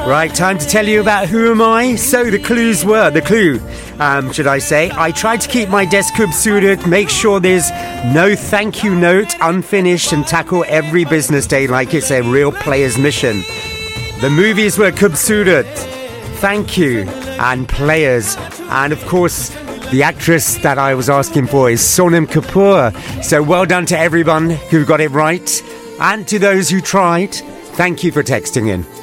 Right, time to tell you about who am I. So the clue, should I say. I tried to keep my desk khubsurat, make sure there's no thank you note unfinished, and tackle every business day like it's a real player's mission. The movies were khubsurat, thank you, and players. And of course, the actress that I was asking for is Sonam Kapoor. So well done to everyone who got it right. And to those who tried, thank you for texting in.